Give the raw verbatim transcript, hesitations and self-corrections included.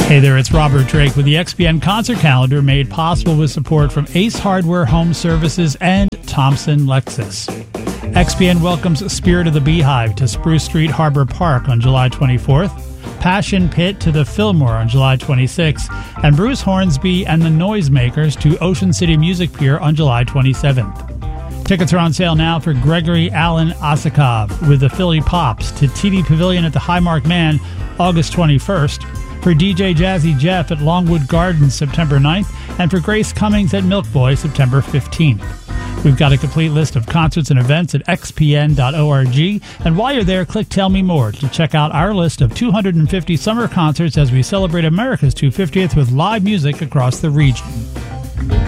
Hey there, it's Robert Drake with the X P N concert calendar, made possible with support from Ace Hardware Home Services and Thompson Lexus. X P N welcomes Spirit of the Beehive to Spruce Street Harbor Park on July twenty-fourth, Passion Pit to the Fillmore on July twenty-sixth, and Bruce Hornsby and the Noisemakers to Ocean City Music Pier on July twenty-seventh. Tickets are on sale now for Gregory Alan Osakov with the Philly Pops to T D Pavilion at the Highmark Man August twenty-first, for D J Jazzy Jeff at Longwood Gardens September ninth, and for Grace Cummings at Milk Boy September fifteenth. We've got a complete list of concerts and events at x p n dot org, and while you're there, click Tell Me More to check out our list of two hundred fifty summer concerts as we celebrate America's two hundred fiftieth with live music across the region.